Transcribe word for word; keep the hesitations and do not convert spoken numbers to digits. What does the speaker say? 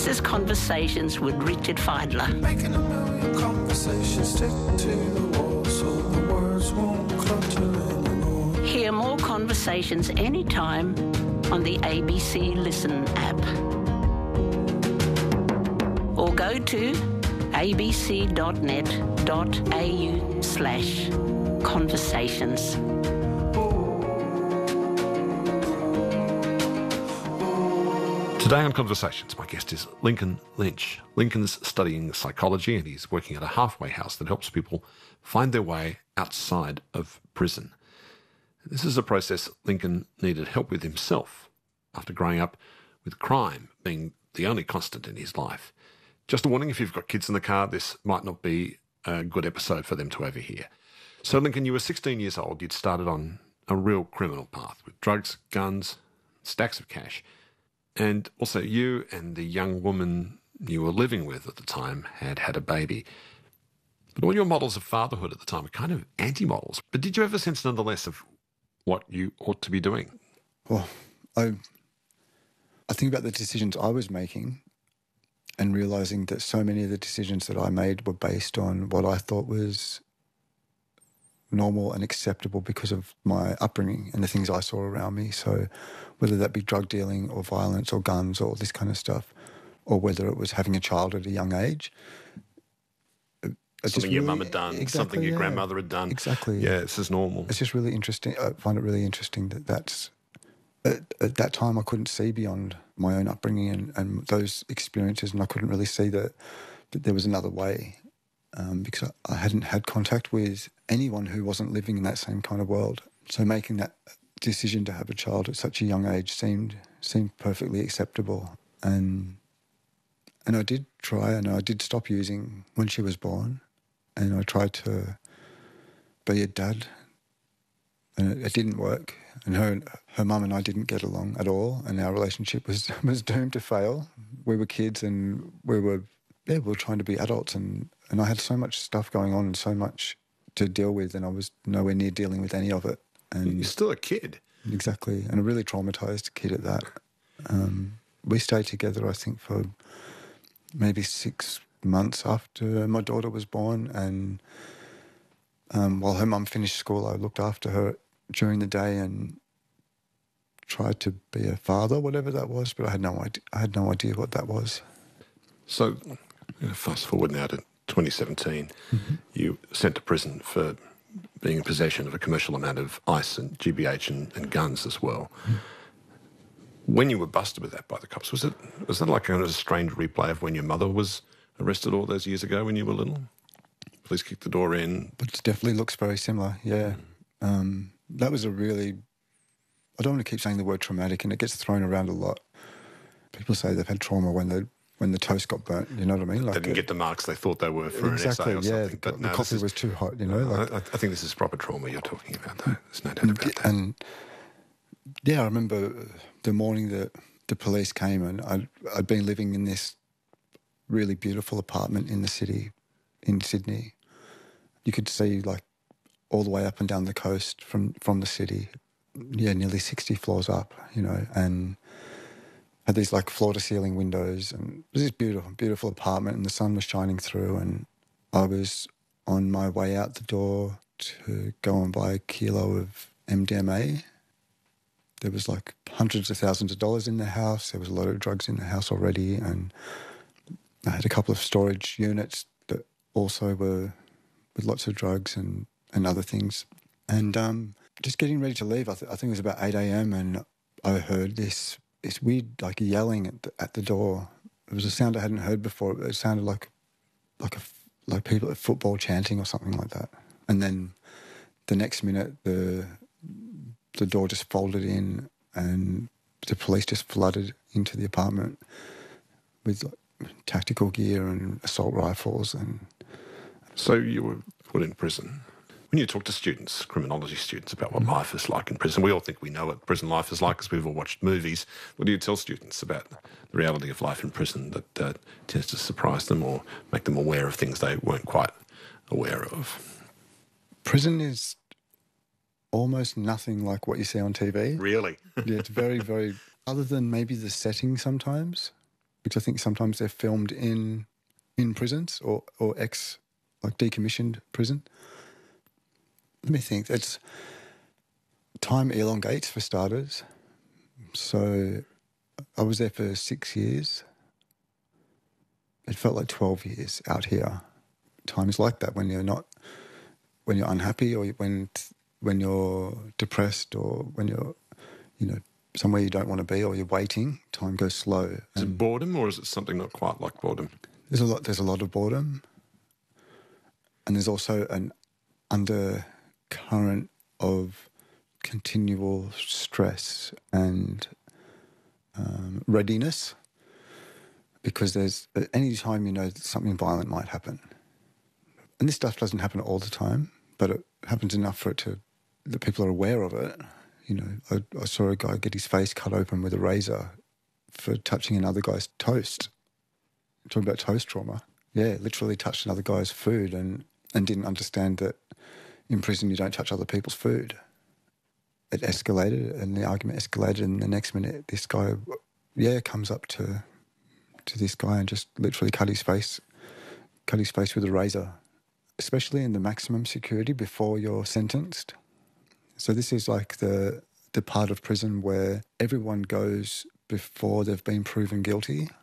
This is Conversations with Richard Feidler. Making a million conversations stick to the wall so the words won't clutter anymore. Hear more conversations anytime on the A B C Listen app. Or go to abc.net.au slash conversations. Today on Conversations, my guest is Lincoln Lynch. Lincoln's studying psychology and he's working at a halfway house that helps people find their way outside of prison. This is a process Lincoln needed help with himself after growing up with crime being the only constant in his life. Just a warning, if you've got kids in the car, this might not be a good episode for them to overhear. So, Lincoln, you were sixteen years old. You'd started on a real criminal path with drugs, guns, stacks of cash. And also you and the young woman you were living with at the time had had a baby. But all your models of fatherhood at the time were kind of anti-models. But did you have a sense nonetheless of what you ought to be doing? Well, I, I think about the decisions I was making and realising that so many of the decisions that I made were based on what I thought was normal and acceptable because of my upbringing and the things I saw around me. So whether that be drug dealing or violence or guns or this kind of stuff, or whether it was having a child at a young age. Something your really, mum had done, exactly, something your yeah, grandmother had done. Exactly. Yeah, this is normal. It's just really interesting. I find it really interesting that that's... At, at that time, I couldn't see beyond my own upbringing and, and those experiences, and I couldn't really see that, that there was another way. Um, because I, I hadn't had contact with anyone who wasn't living in that same kind of world. So making that decision to have a child at such a young age seemed seemed perfectly acceptable. And and I did try, and I did stop using when she was born, and I tried to be a dad, and it, it didn't work. And her her mum and I didn't get along at all, and our relationship was was doomed to fail. We were kids, and we were yeah, we were trying to be adults, and, and I had so much stuff going on and so much to deal with, and I was nowhere near dealing with any of it. And you're still a kid. Exactly, and a really traumatised kid at that. Um, we stayed together, I think, for maybe six months after my daughter was born, and um, while her mum finished school, I looked after her during the day and tried to be a father, whatever that was, but I had no idea, I had no idea what that was. So, fast forward now to twenty seventeen, mm-hmm. You sent to prison for being in possession of a commercial amount of ice and G B H and, and guns as well. Mm. When you were busted with that by the cops, was it was that like kind of a strange replay of when your mother was arrested all those years ago when you were little? Police kicked the door in. But it definitely looks very similar, yeah. Mm. Um, that was a really... I don't want to keep saying the word traumatic, and it gets thrown around a lot. People say they've had trauma when they when the toast got burnt, you know what I mean? Like they didn't it, get the marks they thought they were for exactly, an essay or yeah, something. But the, no, the coffee is, was too hot, you know? Like, I, I think this is proper trauma you're talking about, though. There's no doubt about that. And, yeah, I remember the morning that the police came, and I'd, I'd been living in this really beautiful apartment in the city, in Sydney. You could see, like, all the way up and down the coast from, from the city, yeah, nearly sixty floors up, you know, and had these like floor-to-ceiling windows, and it was this beautiful, beautiful apartment, and the sun was shining through, and I was on my way out the door to go and buy a kilo of M D M A. There was like hundreds of thousands of dollars in the house. There was a lot of drugs in the house already, and I had a couple of storage units that also were with lots of drugs and, and other things. And um, just getting ready to leave, I, th- I think it was about eight a.m, and I heard this... It's weird, like yelling at the, at the door. It was a sound I hadn't heard before. It sounded like like a, like people at football chanting or something like that. And then the next minute, the the door just folded in, and the police just flooded into the apartment with like, tactical gear and assault rifles. And so you were put in prison. When you talk to students, criminology students, about what mm-hmm. life is like in prison, we all think we know what prison life is like because we've all watched movies. What do you tell students about the reality of life in prison that uh, tends to surprise them or make them aware of things they weren't quite aware of? Prison is almost nothing like what you see on T V. Really? Yeah, it's very, very... Other than maybe the setting sometimes, because I think sometimes they're filmed in in prisons or, or ex, like decommissioned prison. Let me think. It's time elongates for starters. So I was there for six years. It felt like twelve years out here. Time is like that when you're not, when you're unhappy or when when you're depressed or when you're, you know, somewhere you don't want to be or you're waiting. Time goes slow. Is it boredom or is it something not quite like boredom? There's a lot. There's a lot of boredom, and there's also an undercurrent of continual stress and um, readiness, because there's at any time you know that something violent might happen, and this stuff doesn't happen all the time, but it happens enough for it to that people are aware of it. You know, I, I saw a guy get his face cut open with a razor for touching another guy's toast. Talking about toast trauma. Yeah, literally touched another guy's food and, and didn't understand that in prison you don't touch other people's food. It escalated and the argument escalated, and the next minute this guy, yeah, comes up to to this guy and just literally cut his face, cut his face with a razor, especially in the maximum security before you're sentenced. So this is like the the part of prison where everyone goes before they've been proven guilty.